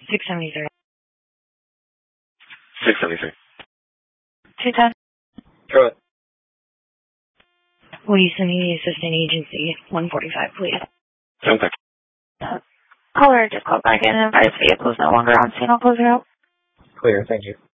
673. 673. 210. Go ahead. Will you send me the assistant agency 145, please? Contact. Caller just called back in and advised vehicles no longer on scene. I'll close it out. Clear, thank you.